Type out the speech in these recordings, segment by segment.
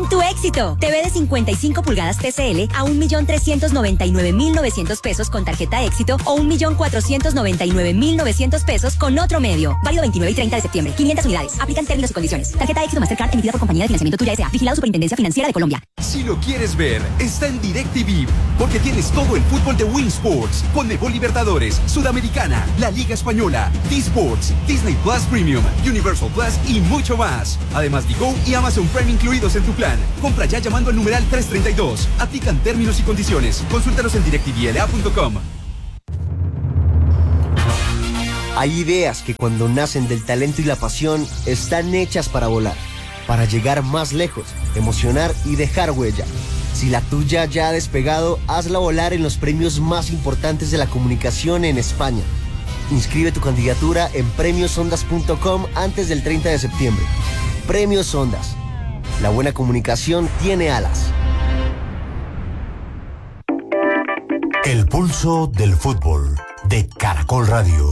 en tu éxito. TV de 55 pulgadas TCL a 1.399.900 pesos con tarjeta éxito o 1.499.900 pesos con otro medio. Válido 29 y 30 de septiembre. 500 unidades. Aplican términos y condiciones. Tarjeta éxito Mastercard emitida por Compañía de Financiamiento Tuya S.A. Vigilado Superintendencia Financiera de Colombia. Si lo quieres ver, está en DirecTV, porque tienes todo el fútbol de Win Sports, Conmebol Libertadores, Sudamericana, la Liga Española, D-Sports, Disney Plus Premium, Universal Plus y mucho más. Además, Digo y Amazon Prime incluidos en tu plan. Compra ya llamando al numeral 332. Aplican términos y condiciones. Consúltanos en directvla.com. Hay ideas que cuando nacen del talento y la pasión están hechas para volar, para llegar más lejos, emocionar y dejar huella. Si la tuya ya ha despegado, hazla volar en los premios más importantes de la comunicación en España. Inscribe tu candidatura en premiosondas.com antes del 30 de septiembre. Premios Ondas. La buena comunicación tiene alas. El pulso del fútbol de Caracol Radio.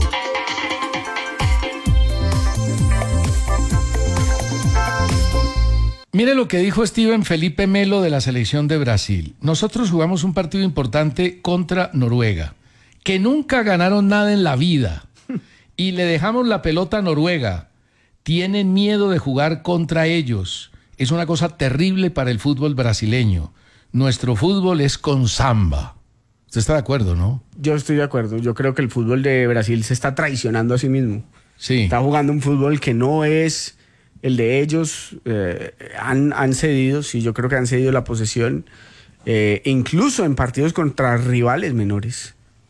Mire lo que dijo Steven Felipe Melo de la selección de Brasil. Nosotros jugamos un partido importante contra Noruega, que nunca ganaron nada en la vida, y le dejamos la pelota a Noruega. Tienen miedo de jugar contra ellos. Es una cosa terrible para el fútbol brasileño. Nuestro fútbol es con samba. ¿Usted está de acuerdo, no? Yo estoy de acuerdo. Yo creo que el fútbol de Brasil se está traicionando a sí mismo. Sí. Está jugando un fútbol que no es el de ellos. Han cedido, sí, yo creo que han cedido la posesión, incluso en partidos contra rivales menores.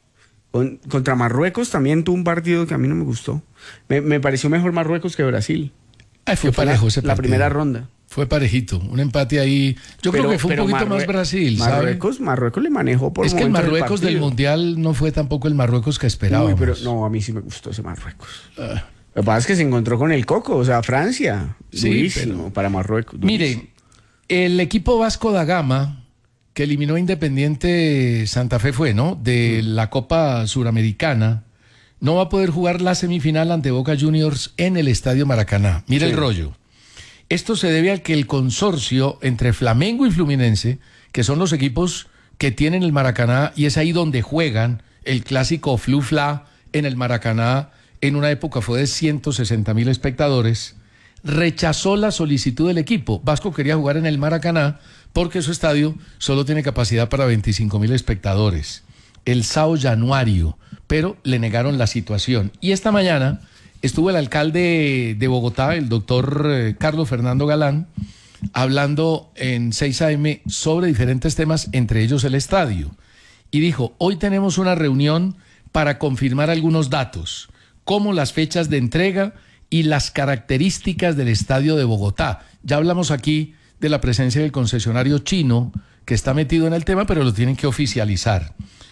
Contra Marruecos también tuvo un partido que a mí no me gustó. Me pareció mejor Marruecos que Brasil. Fue parejo ese partido. La primera ronda. Fue parejito, un empate ahí. Yo creo que fue un poquito más Brasil, ¿sabe? Marruecos le manejó por Es que el Marruecos del Mundial no fue tampoco el Marruecos que esperábamos. Uy, pero no, a mí sí me gustó ese Marruecos. Lo que pasa es que se encontró con el coco, o sea, Francia. Sí, durísimo pero para Marruecos. Durísimo. Mire, el equipo Vasco da Gama, que eliminó a Independiente Santa Fe ¿no? De la Copa Suramericana, no va a poder jugar la semifinal ante Boca Juniors en el Estadio Maracaná. Mire el rollo. Esto se debe a que el consorcio entre Flamengo y Fluminense, que son los equipos que tienen el Maracaná, y es ahí donde juegan el clásico Flu-Fla en el Maracaná, en una época fue de 160.000 espectadores, rechazó la solicitud del equipo. Vasco quería jugar en el Maracaná porque su estadio solo tiene capacidad para 25.000 espectadores. El Sao Januario, pero le negaron la situación. Y esta mañana estuvo el alcalde de Bogotá, el doctor Carlos Fernando Galán, hablando en 6 AM sobre diferentes temas, entre ellos el estadio. Y dijo, hoy tenemos una reunión para confirmar algunos datos, como las fechas de entrega y las características del estadio de Bogotá. Ya hablamos aquí de la presencia del concesionario chino, que está metido en el tema, pero lo tienen que oficializar.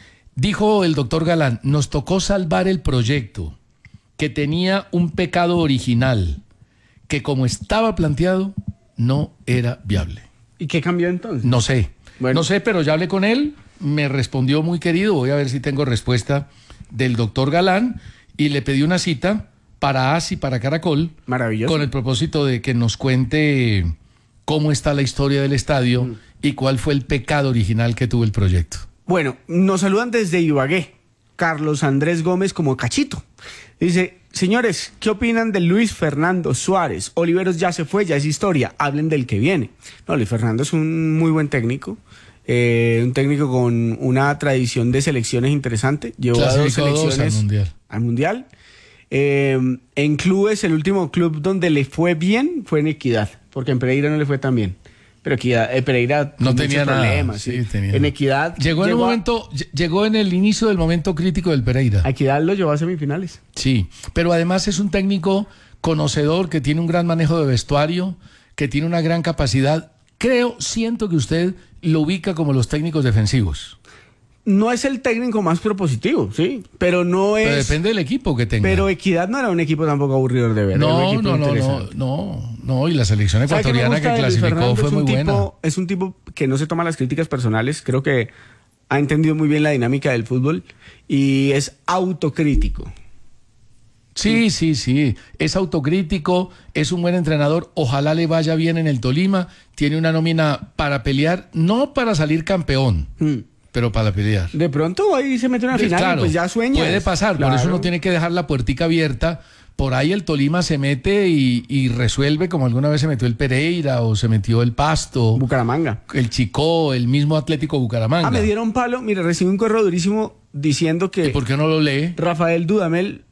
Dijo el doctor Galán, nos tocó salvar el proyecto, que tenía un pecado original, que como estaba planteado, no era viable. ¿Y qué cambió entonces? No sé, Bueno. no sé, pero ya hablé con él, me respondió muy querido, voy a ver si tengo respuesta del doctor Galán, y le pedí una cita para AS y para Caracol, maravilloso, con el propósito de que nos cuente cómo está la historia del estadio y cuál fue el pecado original que tuvo el proyecto. Bueno, nos saludan desde Ibagué, Carlos Andrés Gómez como Cachito. Dice, señores, ¿qué opinan de Luis Fernando Suárez? Oliveros ya se fue, ya es historia, hablen del que viene. No, Luis Fernando es un muy buen técnico, un técnico con una tradición de selecciones interesante. Llevó a 2 selecciones al Mundial. En clubes, el último club donde le fue bien fue en Equidad, porque en Pereira no le fue tan bien. Pero Pereira no tenía problemas. Sí, tenía. En Equidad llegó en el inicio del momento crítico del Pereira. A Equidad lo llevó a semifinales. Sí, pero además es un técnico conocedor, que tiene un gran manejo de vestuario, que tiene una gran capacidad. Siento que usted lo ubica como los técnicos defensivos. No es el técnico más propositivo, sí, pero no es... Pero depende del equipo que tenga. Pero Equidad no era un equipo tampoco aburrido de ver. No, y la selección ecuatoriana que clasificó fue muy buena. Es un tipo que no se toma las críticas personales, creo que ha entendido muy bien la dinámica del fútbol y es autocrítico. Sí. Es autocrítico, es un buen entrenador. Ojalá le vaya bien en el Tolima. Tiene una nómina para pelear, no para salir campeón, pero para pelear. De pronto ahí se mete una final Claro, y pues ya sueña. puede pasar, por eso uno tiene que dejar la puertica abierta. Por ahí el Tolima se mete y resuelve, como alguna vez se metió el Pereira o se metió el Pasto, Bucaramanga. el Chicó, el mismo Atlético Bucaramanga. Me dieron palo. Mire, recibí un correo durísimo diciendo que ¿Y por qué no lo lee? Rafael Dudamel,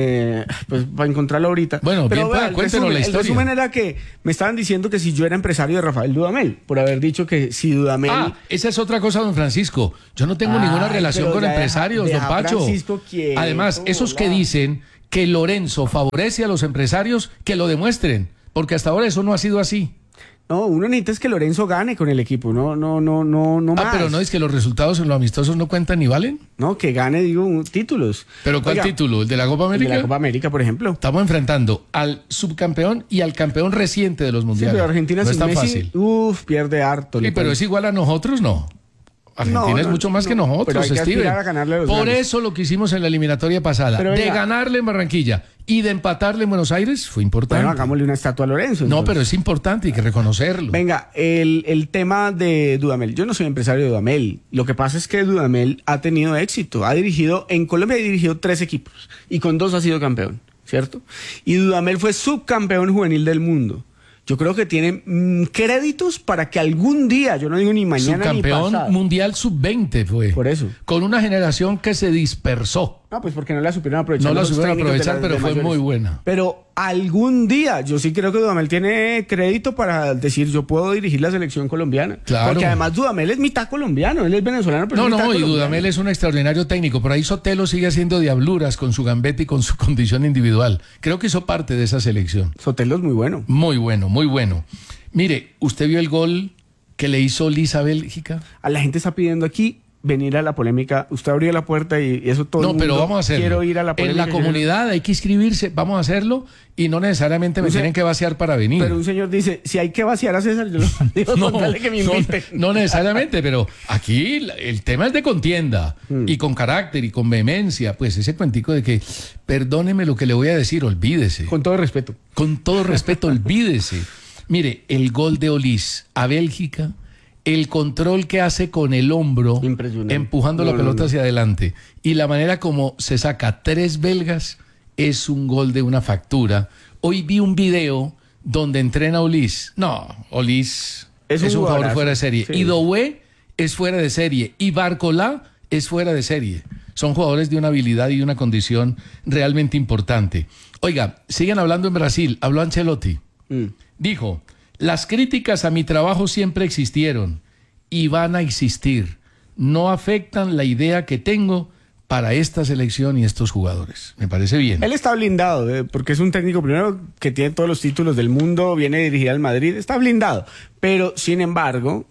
pues para encontrarlo ahorita. Bueno, bien, vea, cuéntenos la historia. El resumen era que me estaban diciendo que si yo era empresario de Rafael Dudamel, por haber dicho que si Dudamel... Esa es otra cosa, don Francisco. Yo no tengo ninguna relación pero con ya empresarios, deja don Pacho. Francisco quieto, Además, esos que dicen que Lorenzo favorece a los empresarios, que lo demuestren, porque hasta ahora eso no ha sido así. No, uno necesita es que Lorenzo gane con el equipo, no más. Pero no es que los resultados en los amistosos no cuentan ni valen. No, que gane, digo, títulos. ¿Pero cuál título? ¿El de la Copa El América? de la Copa América, por ejemplo. Estamos enfrentando al subcampeón y al campeón reciente de los Sí, mundiales. pero Argentina no es sin tan Messi, fácil. pierde harto. Sí, pero es igual a nosotros, no. Argentina es mucho más que nosotros, pero hay que Steven. aspirar a ganarle a los Por grandes. eso lo que hicimos en la eliminatoria pasada, Pero de venga. ganarle en Barranquilla y de empatarle en Buenos Aires, fue importante. Bueno, hagámosle una estatua a Lorenzo. No, entonces. pero es importante, hay que reconocerlo. Venga, el tema de Dudamel. Yo no soy empresario de Dudamel. Lo que pasa es que Dudamel ha tenido éxito. En Colombia ha dirigido 3 equipos y con 2 ha sido campeón, ¿cierto? Y Dudamel fue subcampeón juvenil del mundo. Yo creo que tiene créditos para que algún día, yo no digo ni mañana ni Subcampeón pasado. mundial sub-20 fue. Por eso. Con una generación que se dispersó. No, pues porque no la supieron aprovechar. No la los supieron técnicos de aprovechar, las pero de fue mayores. muy buena. Pero algún día, yo sí creo que Dudamel tiene crédito para decir, yo puedo dirigir la selección colombiana. Claro. Porque además Dudamel es mitad colombiano, él es venezolano, pero es mitad Y colombiano. Dudamel es un extraordinario técnico. Por ahí Sotelo sigue haciendo diabluras con su gambeta y con su condición individual. Creo que hizo parte de esa selección. Sotelo es muy bueno. Muy bueno, muy bueno. Mire, ¿usted vio el gol que le hizo Lisa a Bélgica? A la gente está pidiendo aquí venir a la polémica. Usted abrió la puerta y eso todo el No, mundo pero vamos a hacerlo. quiero ir a la polémica. En la comunidad hay que inscribirse, vamos a hacerlo y no necesariamente me tienen que vaciar para venir. Pero un señor dice, si hay que vaciar a César, yo lo digo, dale que me inviten. no necesariamente, pero aquí el tema es de contienda y con carácter y con vehemencia. Pues ese cuentico de que, perdóneme lo que le voy a decir, olvídese. Con todo respeto. Con todo respeto, olvídese. Mire, el gol de Olís a Bélgica, el control que hace con el hombro, Impresionante. empujando la pelota hacia adelante, y la manera como se saca 3 belgas, es un gol de una factura. Hoy vi un video donde entrena Olís. No, Olís es un jugador jugadorazo. fuera de serie. Sí. Y Doué es fuera de serie. Y Barcolá es fuera de serie. Son jugadores de una habilidad y de una condición realmente importante. Oiga, siguen hablando en Brasil. Habló Ancelotti. Dijo, las críticas a mi trabajo siempre existieron y van a existir. No afectan la idea que tengo para esta selección y estos jugadores. Me parece bien. Él está blindado, porque es un técnico primero que tiene todos los títulos del mundo, viene a dirigir al Madrid, está blindado. Pero, sin embargo,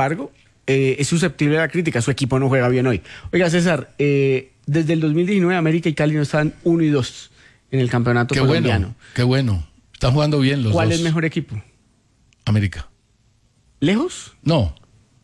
es susceptible a la crítica. Su equipo no juega bien hoy. Oiga, César, desde el 2019 América y Cali no están 1-2 en el campeonato colombiano. Qué bueno. Están jugando bien los ¿Cuál dos. es mejor equipo? América. ¿Lejos? No.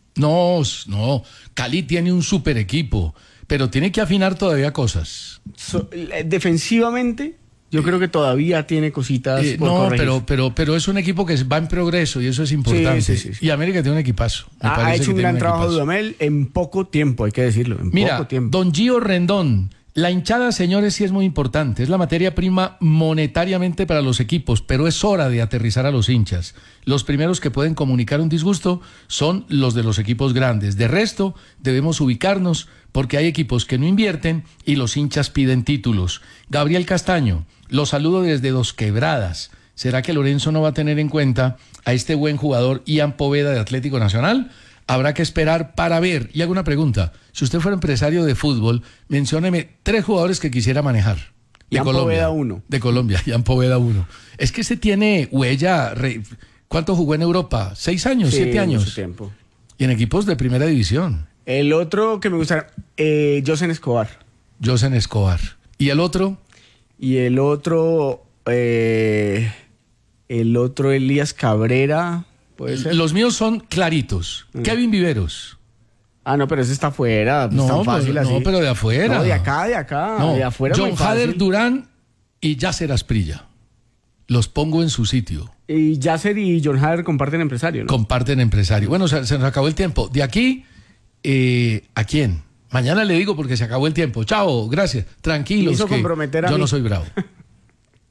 Cali tiene un super equipo, pero tiene que afinar todavía cosas. Defensivamente, yo creo que todavía tiene cositas por corregir. pero es un equipo que va en progreso y eso es importante. Sí. Y América tiene un equipazo. Me Ha parece hecho que un tiene gran trabajo equipazo. Dudamel en poco tiempo, hay que decirlo. Mira, poco tiempo. don Gio Rendón, la hinchada, señores, sí es muy importante. Es la materia prima monetariamente para los equipos, pero es hora de aterrizar a los hinchas. Los primeros que pueden comunicar un disgusto son los de los equipos grandes. De resto, debemos ubicarnos porque hay equipos que no invierten y los hinchas piden títulos. Gabriel Castaño, lo saludo desde Dos Quebradas. ¿Será que Lorenzo no va a tener en cuenta a este buen jugador Ian Poveda de Atlético Nacional? Habrá que esperar para ver. Y hago una pregunta. Si usted fuera empresario de fútbol, mencióneme 3 jugadores que quisiera manejar. De Ian Colombia. Poveda 1. De Colombia, Ian Poveda 1. Es que se tiene huella. ¿Cuánto jugó en Europa? 6 años, 7 años. Mucho tiempo. Y en equipos de primera división. El otro que me gusta, Josen Escobar. Josen Escobar. ¿Y el otro? Y el otro Elías Cabrera, ¿puede ser? Los míos son claritos. Kevin Viveros. Ah, no, pero ese está afuera. No, tan fácil así. No, pero de afuera. No, de acá. No, De afuera John muy fácil. Hader Durán y Yasser Asprilla. Los pongo en su sitio. Y Yasser y John Hader comparten empresario, ¿no? Comparten empresario. Bueno, se nos acabó el tiempo. De aquí, ¿a quién? Mañana le digo porque se acabó el tiempo. Chao, gracias. Tranquilos, Quiso que comprometer a yo mí. no soy bravo.